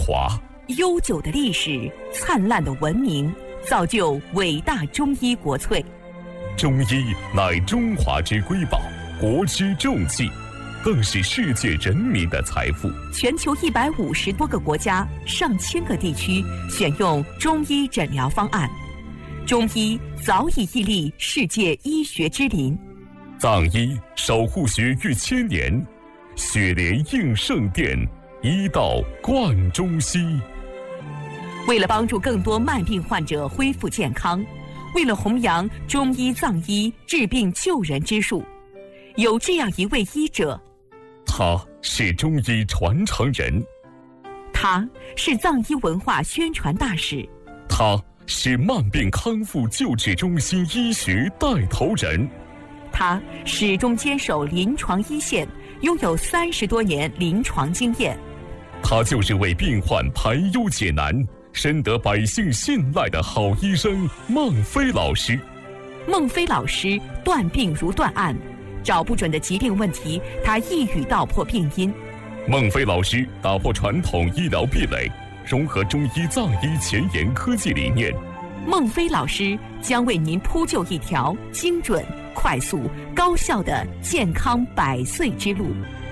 华。 悠久的历史，灿烂的文明，造就伟大中医国粹。 中医乃中华之瑰宝，国之重器，更是世界人民的财富。 全球150多个国家、上千个地区选用中医诊疗方案，中医早已屹立世界医学之林。 藏医守护学逾1000年，血莲应圣殿，医道贯中西。 为了帮助更多慢病患者恢复健康，为了弘扬中医藏医治病救人之术，有这样一位医者， 他是中医传承人， 他是藏医文化宣传大使， 他是慢病康复救治中心医学带头人， 他始终坚守临床一线，拥有30多年临床经验。 他就是为病患排忧解难，深得百姓信赖的好医生孟非老师。 孟非老师断病如断案，找不准的疾病问题，他一语道破病因。 孟非老师打破传统医疗壁垒，融合中医藏医前沿科技理念。 孟非老师将为您铺就一条精准、快速、高效的健康100岁之路。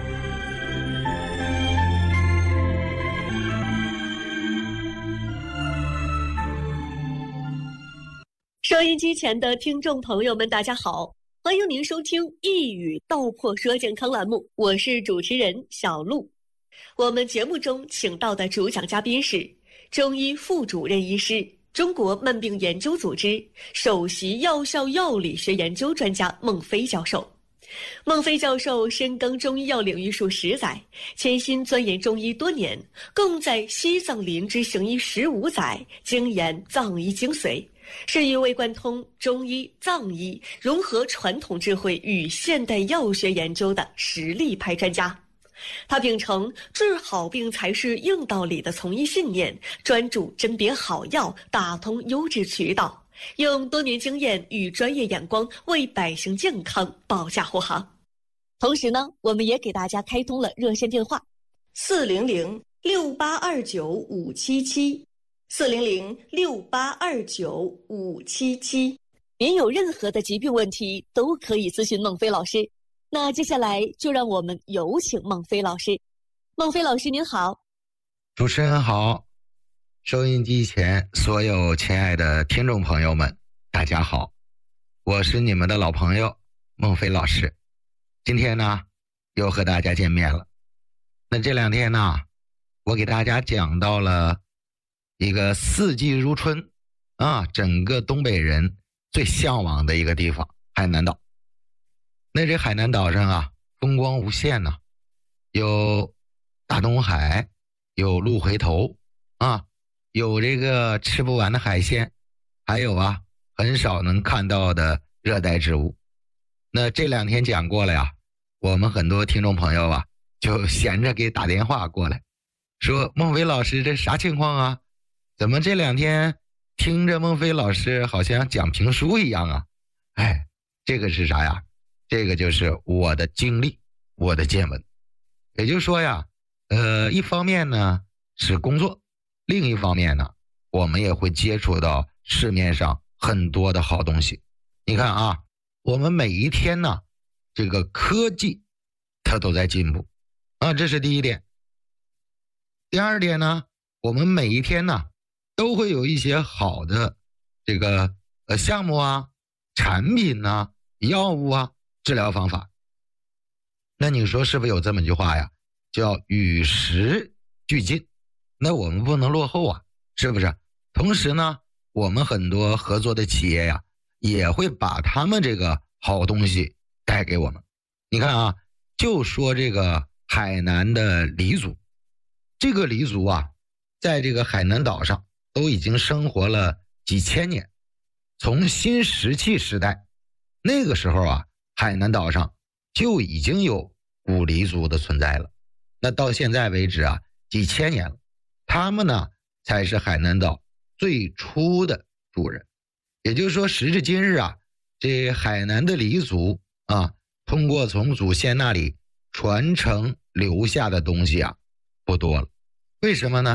收音机前的听众朋友们，大家好，欢迎您收听一语道破说健康栏目，我是主持人小璐。我们节目中请到的主讲嘉宾是中医副主任医师、中国慢病研究组织首席药效药理学研究专家孟非教授。孟非教授深耕中医药领域数10载，潜心钻研中医多年，更在西藏林之行医15载，精研藏医精髓，是一位贯通中医、藏医，融合传统智慧与现代药学研究的实力派专家。他秉承治好病才是硬道理的从医信念，专注甄别好药，打通优质渠道，用多年经验与专业眼光为百姓健康保驾护航。同时呢，我们也给大家开通了热线电话400-6829-577，400-6829-577。您有任何的疾病问题都可以咨询孟非老师。那接下来就让我们有请孟非老师。孟非老师您好。 主持人好，收音机前所有亲爱的听众朋友们，大家好，我是你们的老朋友孟非老师。今天呢，又和大家见面了。那这2天呢，我给大家讲到了一个四季如春啊，整个东北人最向往的一个地方——海南岛。那这海南岛上啊，风光无限呢，有大东海，有鹿回头啊，有这个吃不完的海鲜，还有啊很少能看到的热带植物。那这2天讲过了呀，我们很多听众朋友啊就闲着给打电话过来，说孟非老师这啥情况啊？怎么这2天听着孟非老师好像讲评书一样啊？哎，这个是啥呀？这个就是我的经历，我的见闻。也就是说呀，一方面呢是工作，另一方面呢，我们也会接触到市面上很多的好东西。你看啊，我们每一天呢，这个科技它都在进步啊，这是第一点。第二点呢，我们每一天呢都会有一些好的这个项目啊、产品啊、药物啊、治疗方法。那你说是不是有这么一句话呀，叫与时俱进？那我们不能落后啊，是不是？同时呢，我们很多合作的企业呀，也会把他们这个好东西带给我们。你看啊，就说这个海南的黎族，这个黎族啊，在这个海南岛上都已经生活了几千年。从新石器时代那个时候啊，海南岛上就已经有古黎族的存在了。那到现在为止啊，几千年了，他们呢才是海南岛最初的主人。也就是说，时至今日啊，这海南的黎族啊，通过从祖先那里传承留下的东西啊，不多了。为什么呢？